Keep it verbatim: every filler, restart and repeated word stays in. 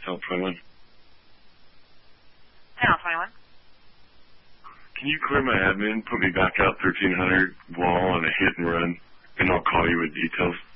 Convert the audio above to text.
Channel twenty-one. Channel twenty-one. Can you clear my admin, put me back out thirteen hundred wall on a hit and run, and I'll call you with details?